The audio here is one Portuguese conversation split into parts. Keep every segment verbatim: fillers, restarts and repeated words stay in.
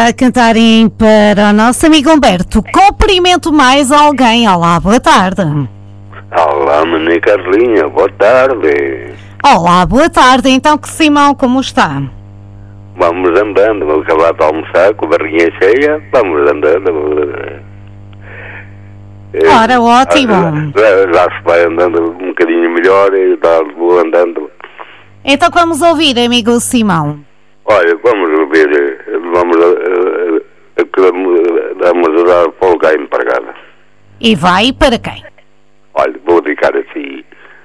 a cantarem para o nosso amigo Humberto. Cumprimento mais alguém. Olá, boa tarde. Olá, menina Carlinha, boa tarde. Olá, boa tarde. Então, que Simão, como está? Vamos andando, vou acabar de almoçar com a barriguinha cheia, vamos andando. Ora, ótimo. Já, já se vai andando um bocadinho melhor e tá, vou andando. Então, vamos ouvir, amigo Simão. Olha, vamos ouvir, vamos a, a, a, vamos a dar folga à empregada. E vai para quem? Olha, vou dedicar assim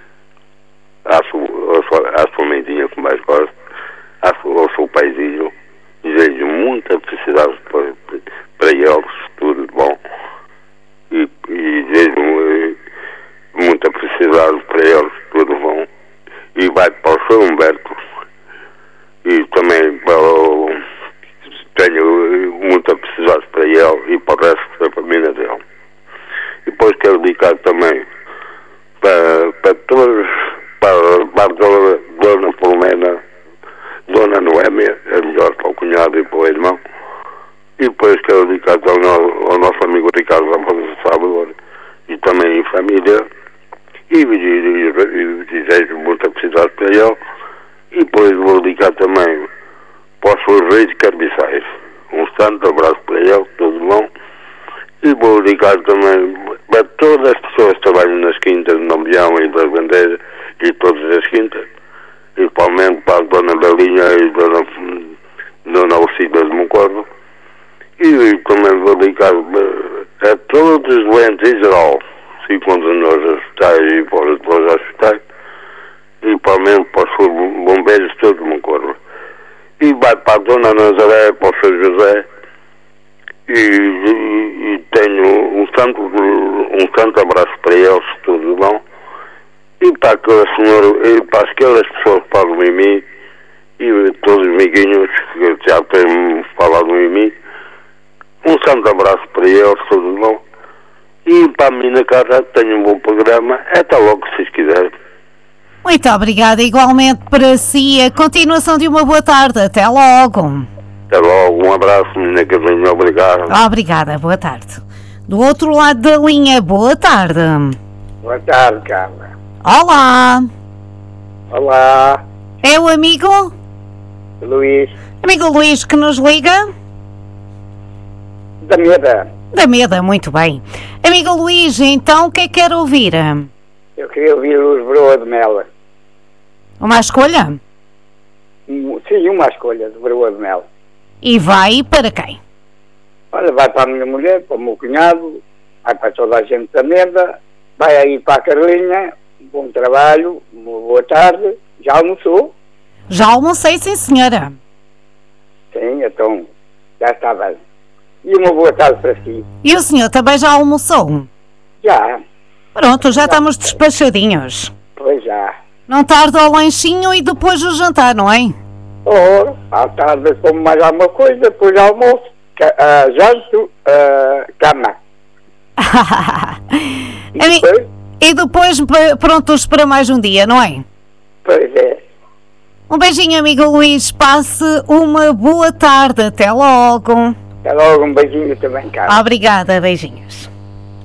à sua, à sua mãezinha que mais gosto, ao seu paizinho, desejo muita felicidade para, para eles, tudo de bom, e, e desejo muita felicidade para eles, tudo bom, e vai para o seu Humberto, e também para o, tenho muita felicidade para ele e para o resto da família dele. E depois quero dedicar também para, para todos, para, para a dona, dona Filomena, Dona Noémia, é melhor para o cunhado e para o irmão. E depois quero dedicar também ao, ao nosso amigo Ricardo Ramos de Salvador e também em família. E, e, e, e desejo muita felicidade para ele. E depois vou dedicar também para os seus reis carniçais. Um santo abraço para ele, tudo bom. E vou dedicar também para todas as pessoas que trabalham nas quintas de Nomeão e das Bandeiras e todas as quintas. Principalmente para a Dona Belinha e Dona, Dona Alcida de Moncordo. E, e também vou dedicar a, a todos os doentes em geral, se encontram nos hospitais e fora dos hospitais. E principalmente para os bombeiros todos de Moncordo. E vai para a Dona Nazaré, para o São José. E, e, e tenho um santo, um santo abraço para eles, tudo bom. E para aquela senhora, e para aquelas pessoas que falam em mim, e todos os amiguinhos que já têm falado em mim, um santo abraço para eles, tudo bom. E para a minha casa tenho um bom programa, é até logo se vocês quiserem. Muito obrigada, igualmente para si. A continuação de uma boa tarde. Até logo. Até logo, um abraço, menina Carlinha, obrigado. Obrigada, boa tarde. Do outro lado da linha, boa tarde. Boa tarde, Carla. Olá. Olá. É o amigo? Luís. Amigo Luís que nos liga? Da Meda. Da Meda, muito bem. Amigo Luís, então o que é que quer ouvir? Eu queria ouvir os Broa de Mel. Uma escolha? Sim, uma escolha de Broa de Mel. E vai para quem? Olha, vai para a minha mulher, para o meu cunhado, vai para toda a gente da Meda, vai aí para a Carlinha, bom trabalho, boa tarde, já almoçou? Já almocei, sim senhora. Sim, então, já está bem. E uma boa tarde para si. E o senhor também já almoçou? Já. Pronto, já estamos despachadinhos. Pois já. Não tarda o lanchinho e depois o jantar, não é? Oh, à tarde como mais alguma coisa, depois almoço, uh, janto, uh, cama. e, depois? e depois prontos para mais um dia, não é? Pois é. Um beijinho, amigo Luís. Passe uma boa tarde. Até logo. Até logo, um beijinho também, cara. Obrigada, beijinhos.